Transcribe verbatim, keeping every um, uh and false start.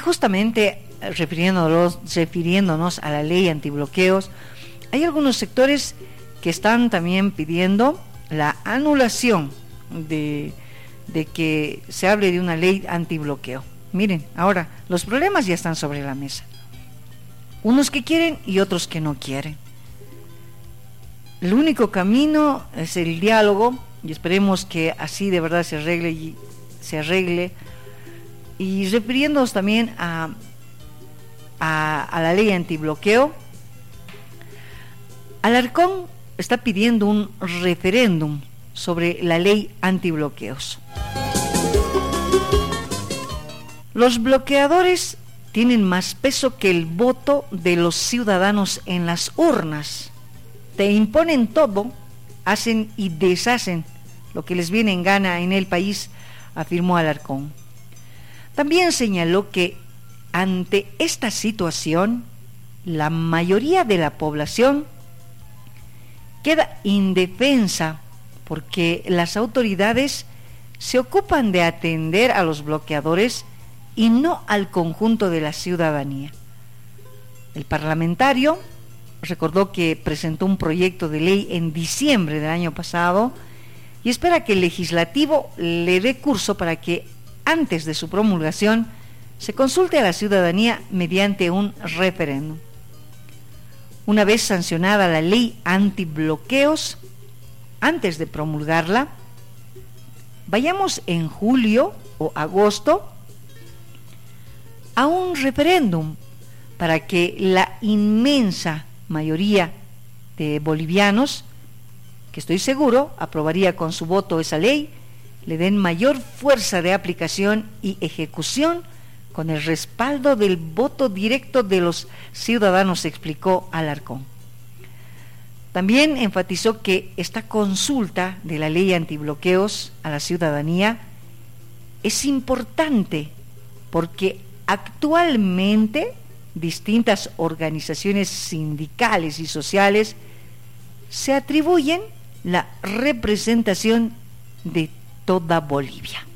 justamente refiriéndonos, refiriéndonos a la ley antibloqueos, hay algunos sectores que están también pidiendo la anulación de, de que se hable de una ley antibloqueo. Miren, ahora los problemas ya están sobre la mesa. Unos que quieren y otros que no quieren. El único camino es el diálogo y esperemos que así de verdad se arregle y se arregle. Y refiriéndonos también a, a, a la ley antibloqueo, Alarcón está pidiendo un referéndum sobre la ley antibloqueos. Los bloqueadores tienen más peso que el voto de los ciudadanos en las urnas. Te imponen todo, hacen y deshacen lo que les viene en gana en el país, afirmó Alarcón. También señaló que ante esta situación, la mayoría de la población queda indefensa porque las autoridades se ocupan de atender a los bloqueadores y no al conjunto de la ciudadanía. El parlamentario recordó que presentó un proyecto de ley en diciembre del año pasado y espera que el legislativo le dé curso para que antes de su promulgación se consulte a la ciudadanía mediante un referéndum. Una vez sancionada la ley antibloqueos, antes de promulgarla, vayamos en julio o agosto a un referéndum para que la inmensa mayoría de bolivianos, que estoy seguro aprobaría con su voto esa ley, le den mayor fuerza de aplicación y ejecución con el respaldo del voto directo de los ciudadanos, explicó Alarcón. También enfatizó que esta consulta de la ley antibloqueos a la ciudadanía es importante porque actualmente distintas organizaciones sindicales y sociales se atribuyen la representación de toda Bolivia.